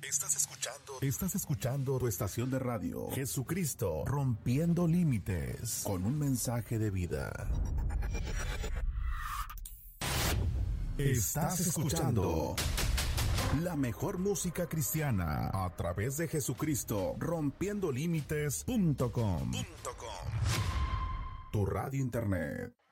Estás escuchando tu estación de radio, Jesucristo, rompiendo límites, con un mensaje de vida. Estás escuchando la mejor música cristiana a través de Jesucristo, rompiendo límites.com. Tu radio internet.